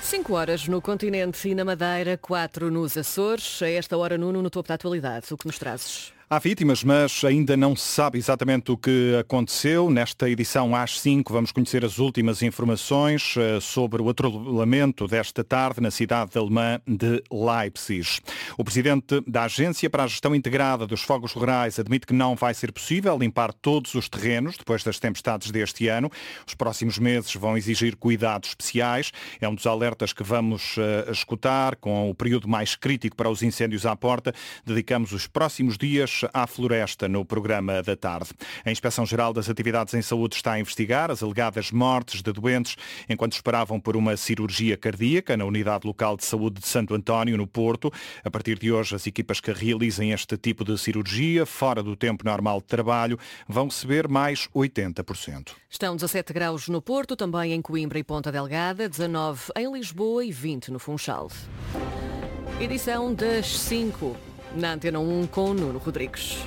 5 horas no continente e na Madeira, 4 nos Açores. A esta hora, Nuno, no topo da atualidade, o que nos trazes? Há vítimas, mas ainda não se sabe exatamente o que aconteceu. Nesta edição às 5 vamos conhecer as últimas informações sobre o atropelamento desta tarde na cidade alemã de Leipzig. O presidente da Agência para a Gestão Integrada dos Fogos Rurais admite que não vai ser possível limpar todos os terrenos depois das tempestades deste ano. Os próximos meses vão exigir cuidados especiais. É um dos alertas que vamos escutar. Com o período mais crítico para os incêndios à porta, dedicamos os próximos dias à floresta no programa da tarde. A Inspeção-Geral das Atividades em Saúde está a investigar as alegadas mortes de doentes enquanto esperavam por uma cirurgia cardíaca na Unidade Local de Saúde de Santo António, no Porto. A partir de hoje, as equipas que realizem este tipo de cirurgia, fora do tempo normal de trabalho, vão receber mais 80%. Estão 17 graus no Porto, também em Coimbra e Ponta Delgada, 19 em Lisboa e 20 no Funchal. Edição das 5. Na Antena 1 com Nuno Rodrigues.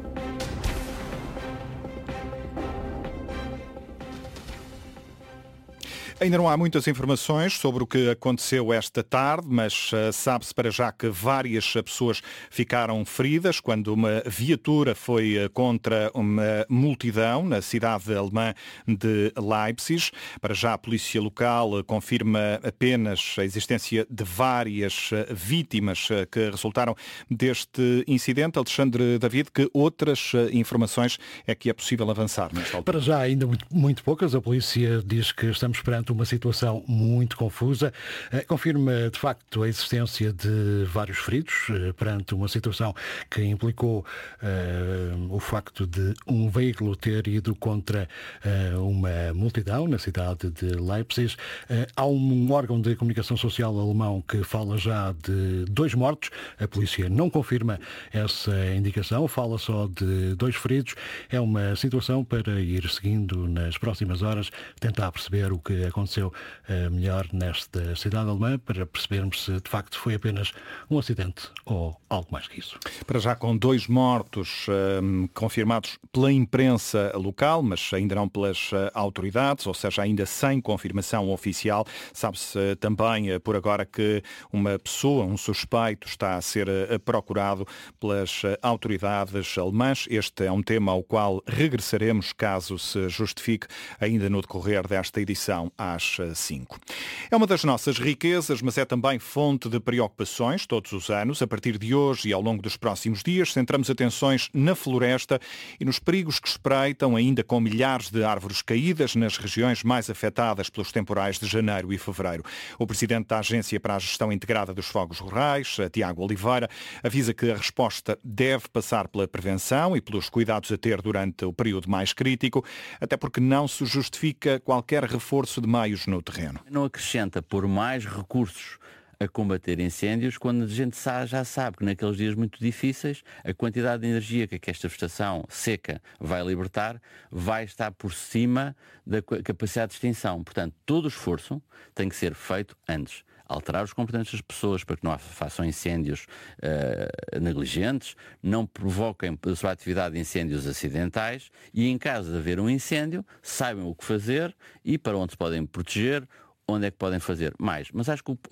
Ainda não há muitas informações sobre o que aconteceu esta tarde, mas sabe-se para já que várias pessoas ficaram feridas quando uma viatura foi contra uma multidão na cidade alemã de Leipzig. Para já a polícia local confirma apenas a existência de várias vítimas que resultaram deste incidente. Alexandre David, que outras informações é que é possível avançar nesta altura? Para já ainda muito poucas. A polícia diz que estamos perante uma situação muito confusa. Confirma, de facto, a existência de vários feridos perante uma situação que implicou o facto de um veículo ter ido contra uma multidão na cidade de Leipzig. Há um órgão de comunicação social alemão que fala já de 2 mortos. A polícia não confirma essa indicação, fala só de 2 feridos. É uma situação para ir seguindo nas próximas horas, tentar perceber o que aconteceu melhor nesta cidade alemã, para percebermos se de facto foi apenas um acidente ou algo mais que isso. Para já com 2 mortos confirmados pela imprensa local, mas ainda não pelas autoridades, ou seja, ainda sem confirmação oficial. Sabe-se também por agora que uma pessoa, um suspeito, está a ser procurado pelas autoridades alemãs. Este é um tema ao qual regressaremos caso se justifique ainda no decorrer desta edição às 5. É uma das nossas riquezas, mas é também fonte de preocupações todos os anos. A partir de hoje e ao longo dos próximos dias, centramos atenções na floresta e nos perigos que espreitam, ainda com milhares de árvores caídas nas regiões mais afetadas pelos temporais de janeiro e fevereiro. O presidente da Agência para a Gestão Integrada dos Fogos Rurais, Tiago Oliveira, avisa que a resposta deve passar pela prevenção e pelos cuidados a ter durante o período mais crítico, até porque não se justifica qualquer reforço de meios no terreno. Não acrescenta por mais recursos a combater incêndios quando a gente já sabe que naqueles dias muito difíceis a quantidade de energia que esta vegetação seca vai libertar vai estar por cima da capacidade de extinção. Portanto, todo o esforço tem que ser feito antes. Alterar os comportamentos das pessoas para que não façam incêndios negligentes, não provoquem pela sua atividade incêndios acidentais e, em caso de haver um incêndio, saibam o que fazer e para onde se podem proteger, onde é que podem fazer mais. Mas acho que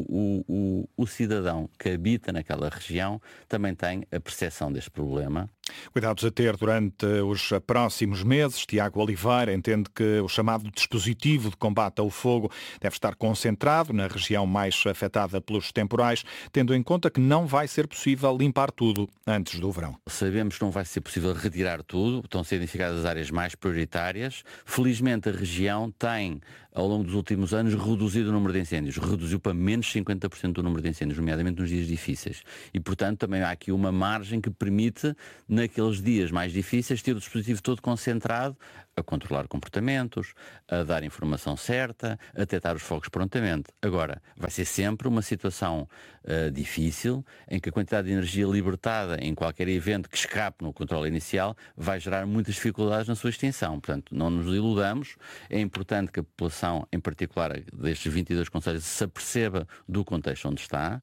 o cidadão que habita naquela região também tem a percepção deste problema. Cuidados a ter durante os próximos meses. Tiago Oliveira entende que o chamado dispositivo de combate ao fogo deve estar concentrado na região mais afetada pelos temporais, tendo em conta que não vai ser possível limpar tudo antes do verão. Sabemos que não vai ser possível retirar tudo, estão a ser identificadas as áreas mais prioritárias. Felizmente a região tem, ao longo dos últimos anos, reduzido o número de incêndios. Reduziu para menos 50% do número de incêndios, nomeadamente nos dias difíceis. E, portanto, também há aqui uma margem que permite, naqueles dias mais difíceis, ter o dispositivo todo concentrado a controlar comportamentos, a dar informação certa, a detectar os fogos prontamente. Agora, vai ser sempre uma situação difícil, em que a quantidade de energia libertada em qualquer evento que escape no controle inicial vai gerar muitas dificuldades na sua extinção. Portanto, não nos iludamos. É importante que a população, em particular destes 22 concelhos, se aperceba do contexto onde está.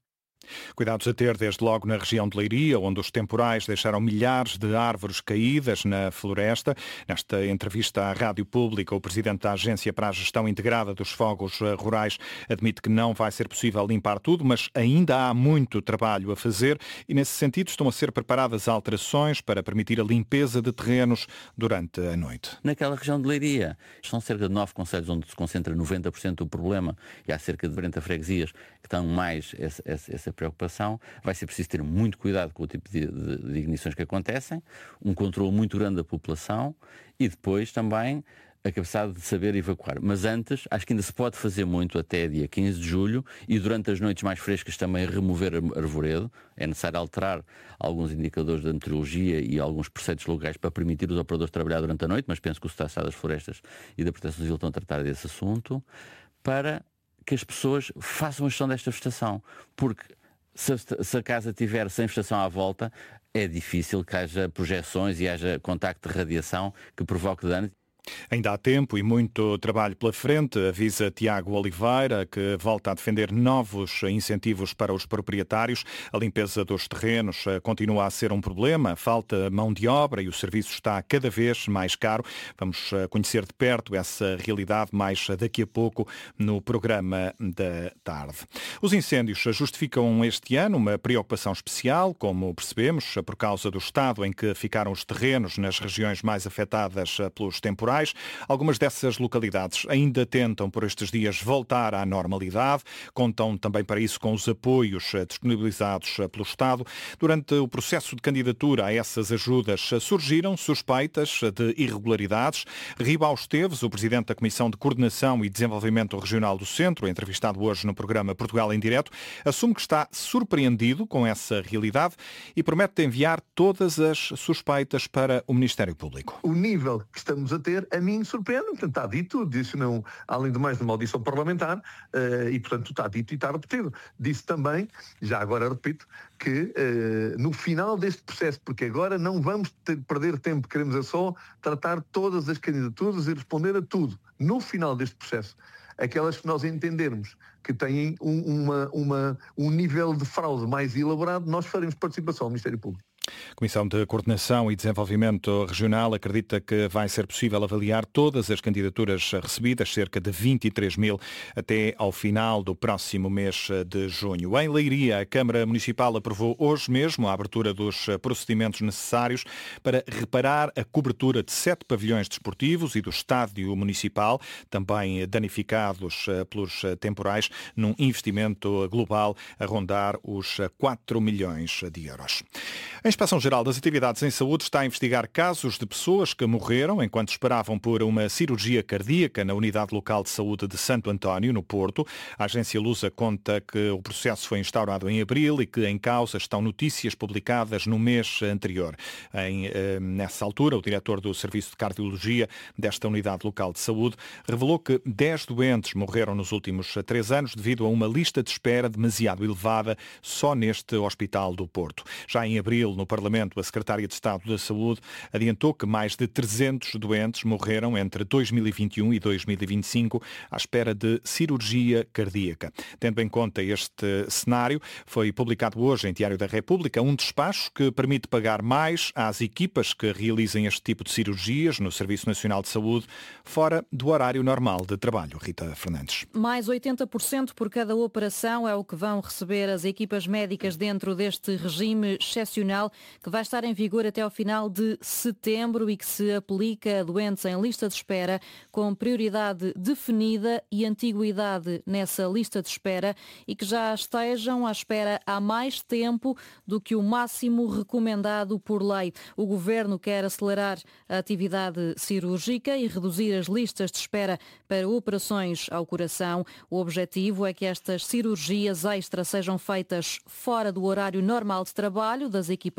Cuidados a ter desde logo na região de Leiria, onde os temporais deixaram milhares de árvores caídas na floresta. Nesta entrevista à Rádio Pública, o presidente da Agência para a Gestão Integrada dos Fogos Rurais admite que não vai ser possível limpar tudo, mas ainda há muito trabalho a fazer e, nesse sentido, estão a ser preparadas alterações para permitir a limpeza de terrenos durante a noite. Naquela região de Leiria, são cerca de 9 concelhos onde se concentra 90% do problema e há cerca de 40 freguesias que estão mais essa preocupação. Vai ser preciso ter muito cuidado com o tipo de ignições que acontecem, um controle muito grande da população e depois também a capacidade de saber evacuar. Mas antes, acho que ainda se pode fazer muito até dia 15 de julho e durante as noites mais frescas também remover arvoredo. É necessário alterar alguns indicadores da meteorologia e alguns preceitos locais para permitir os operadores trabalhar durante a noite, mas penso que o Estado das Florestas e da Proteção Civil estão a tratar desse assunto, para que as pessoas façam a gestão desta vegetação. Porque se a casa tiver sem vegetação à volta, é difícil que haja projeções e haja contacto de radiação que provoque dano. Ainda há tempo e muito trabalho pela frente, avisa Tiago Oliveira, que volta a defender novos incentivos para os proprietários. A limpeza dos terrenos continua a ser um problema, falta mão de obra e o serviço está cada vez mais caro. Vamos conhecer de perto essa realidade mais daqui a pouco no programa da tarde. Os incêndios justificam este ano uma preocupação especial, como percebemos, por causa do estado em que ficaram os terrenos nas regiões mais afetadas pelos temporais. Algumas dessas localidades ainda tentam por estes dias voltar à normalidade, contam também para isso com os apoios disponibilizados pelo Estado. Durante o processo de candidatura a essas ajudas surgiram suspeitas de irregularidades. Ribao Esteves, o presidente da Comissão de Coordenação e Desenvolvimento Regional do Centro, entrevistado hoje no programa Portugal em Direto, assume que está surpreendido com essa realidade e promete enviar todas as suspeitas para o Ministério Público. O nível que estamos a ter, a mim surpreende, portanto está dito, disse não, além de mais de uma audição parlamentar, e portanto está dito e está repetido. Disse também, já agora repito, que no final deste processo, porque agora não vamos perder tempo, queremos é só tratar todas as candidaturas e responder a tudo. No final deste processo, aquelas que nós entendermos que têm um nível de fraude mais elaborado, nós faremos participação ao Ministério Público. A Comissão de Coordenação e Desenvolvimento Regional acredita que vai ser possível avaliar todas as candidaturas recebidas, cerca de 23 mil, até ao final do próximo mês de junho. Em Leiria, a Câmara Municipal aprovou hoje mesmo a abertura dos procedimentos necessários para reparar a cobertura de 7 pavilhões desportivos e do estádio municipal, também danificados pelos temporais, num investimento global a rondar os 4 milhões de euros. A Inspeção-Geral das Atividades em Saúde está a investigar casos de pessoas que morreram enquanto esperavam por uma cirurgia cardíaca na Unidade Local de Saúde de Santo António, no Porto. A agência Lusa conta que o processo foi instaurado em abril e que em causa estão notícias publicadas no mês anterior. Nessa altura, o diretor do Serviço de Cardiologia desta Unidade Local de Saúde revelou que 10 doentes morreram nos últimos 3 anos devido a uma lista de espera demasiado elevada só neste Hospital do Porto. Já em abril, no Parlamento, a Secretária de Estado da Saúde adiantou que mais de 300 doentes morreram entre 2021 e 2025 à espera de cirurgia cardíaca. Tendo em conta este cenário, foi publicado hoje em Diário da República um despacho que permite pagar mais às equipas que realizem este tipo de cirurgias no Serviço Nacional de Saúde, fora do horário normal de trabalho. Rita Fernandes. Mais 80% por cada operação é o que vão receber as equipas médicas dentro deste regime excepcional que vai estar em vigor até ao final de setembro e que se aplica a doentes em lista de espera com prioridade definida e antiguidade nessa lista de espera e que já estejam à espera há mais tempo do que o máximo recomendado por lei. O Governo quer acelerar a atividade cirúrgica e reduzir as listas de espera para operações ao coração. O objetivo é que estas cirurgias extra sejam feitas fora do horário normal de trabalho das equipas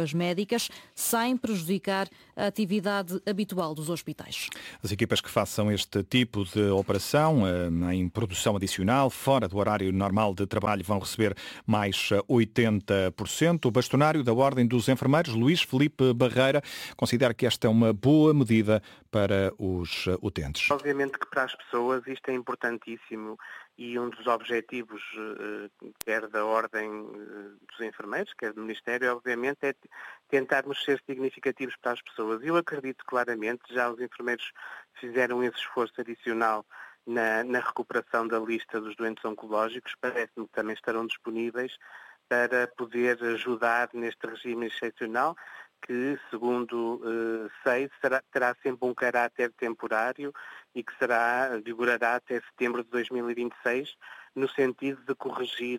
equipas médicas, sem prejudicar a atividade habitual dos hospitais. As equipas que façam este tipo de operação em produção adicional, fora do horário normal de trabalho, vão receber mais 80%. O bastonário da Ordem dos Enfermeiros, Luís Filipe Barreira, considera que esta é uma boa medida para os utentes. Obviamente que para as pessoas isto é importantíssimo e um dos objetivos, quer da Ordem dos Enfermeiros, quer do Ministério, obviamente, é tentarmos ser significativos para as pessoas. Eu acredito claramente, já os enfermeiros fizeram esse esforço adicional na recuperação da lista dos doentes oncológicos, parece-me que também estarão disponíveis para poder ajudar neste regime excepcional, que, segundo sei, terá sempre um caráter temporário e que vigorará até setembro de 2026, no sentido de corrigir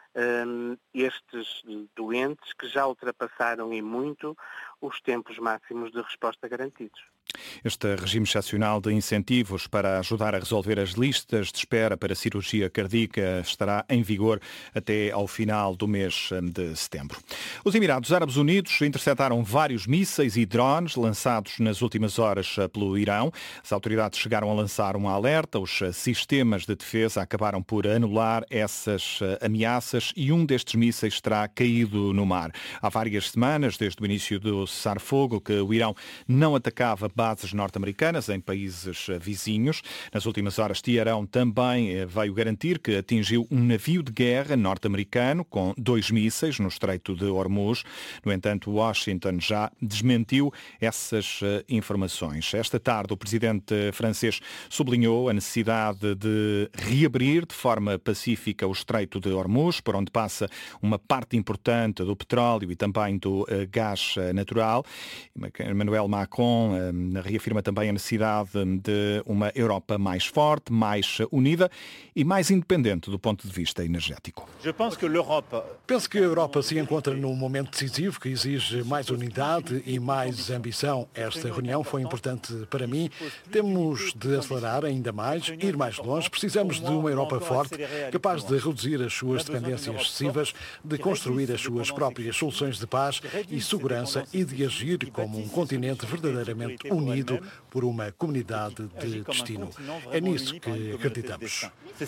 estes doentes que já ultrapassaram e muito os tempos máximos de resposta garantidos. Este regime excepcional de incentivos para ajudar a resolver as listas de espera para cirurgia cardíaca estará em vigor até ao final do mês de setembro. Os Emirados Árabes Unidos interceptaram vários mísseis e drones lançados nas últimas horas pelo Irão. As autoridades chegaram a lançar um alerta. Os sistemas de defesa acabaram por anular essas ameaças e um destes mísseis terá caído no mar. Há várias semanas, desde o início do cessar-fogo, que o Irão não atacava bases norte-americanas em países vizinhos. Nas últimas horas, Teherão também veio garantir que atingiu um navio de guerra norte-americano com 2 mísseis no Estreito de Hormuz. No entanto, Washington já desmentiu essas informações. Esta tarde, o presidente francês sublinhou a necessidade de reabrir de forma pacífica o Estreito de Hormuz, por onde passa uma parte importante do petróleo e também do gás natural. Emmanuel Macron reafirma também a necessidade de uma Europa mais forte, mais unida e mais independente do ponto de vista energético. Penso que a Europa se encontra num momento decisivo que exige mais unidade e mais ambição. Esta reunião foi importante para mim. Temos de acelerar ainda mais, ir mais longe. Precisamos de uma Europa forte, capaz de reduzir as suas dependências excessivas, de construir as suas próprias soluções de paz e segurança e de agir como um continente verdadeiramente unido por uma comunidade de destino. É nisso que acreditamos.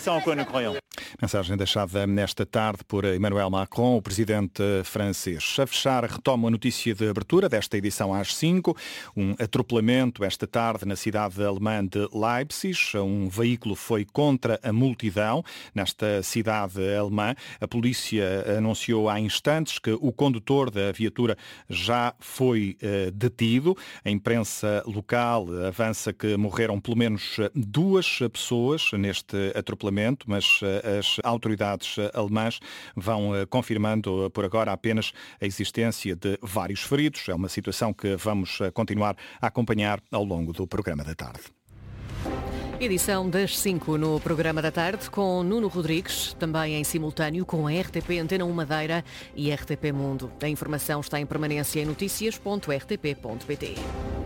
Mensagem deixada nesta tarde por Emmanuel Macron, o presidente francês. A fechar, retomo a notícia de abertura desta edição às 5. Um atropelamento esta tarde na cidade alemã de Leipzig. Um veículo foi contra a multidão nesta cidade alemã. A polícia anunciou há instantes que o condutor da viatura já foi detido. A imprensa local avança que morreram pelo menos 2 pessoas neste atropelamento, mas as autoridades alemãs vão confirmando por agora apenas a existência de vários feridos. É uma situação que vamos continuar a acompanhar ao longo do programa da tarde. Edição das 5 no programa da tarde com Nuno Rodrigues, também em simultâneo com a RTP Antena 1 Madeira e RTP Mundo. A informação está em permanência em noticias.rtp.pt.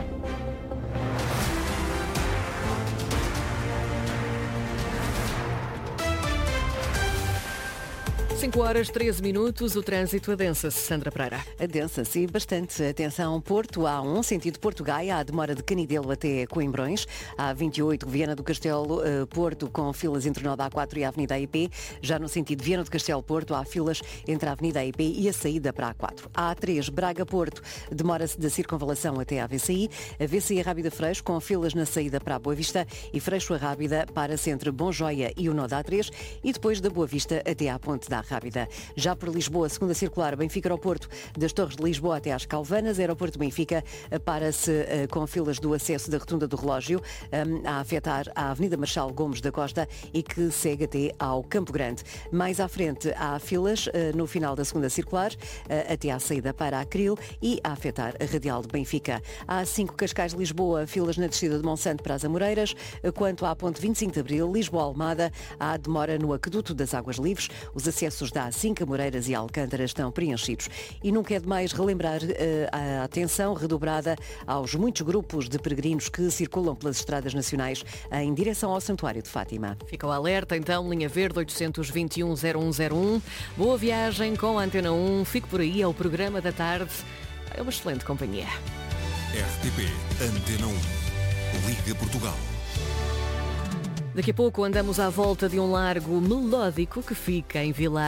5h13, o trânsito adensa-se. Sandra Pereira. Adensa-se bastante. Atenção, Porto A1, sentido Porto-Gaia, há demora de Canidelo até Coimbrões. Há 28, Viana do Castelo, Porto, com filas entre o nó da A4 e a Avenida IP. Já no sentido Viana do Castelo-Porto, há filas entre a Avenida IP e a saída para a A4. A A3, Braga-Porto, demora-se da circunvalação até a VCI. A VCI Rábida-Freixo, com filas na saída para a Boa Vista e Freixo a Rábida para-se entre Bom Joia e o nó da A3 e depois da Boa Vista até à Ponte da Rábida. Já por Lisboa, segunda circular, Benfica Aeroporto, das Torres de Lisboa até às Calvanas, Aeroporto Benfica para-se com filas do acesso da Rotunda do Relógio a afetar a Avenida Marchal Gomes da Costa e que segue até ao Campo Grande. Mais à frente há filas no final da segunda circular até à saída para a Acril e a afetar a Radial de Benfica. Há 5 Cascais de Lisboa, filas na descida de Monsanto para as Amoreiras. Quanto à ponte 25 de Abril, Lisboa-Almada, há demora no Aqueduto das Águas Livres. Os acessos da A5, Amoreiras e Alcântara estão preenchidos. E nunca é demais relembrar a atenção redobrada aos muitos grupos de peregrinos que circulam pelas estradas nacionais em direção ao Santuário de Fátima. Fica o alerta, então, linha verde 821-0101. Boa viagem com a Antena 1. Fique por aí, é o programa da tarde. É uma excelente companhia. RTP Antena 1. Liga Portugal. Daqui a pouco andamos à volta de um largo melódico que fica em Vila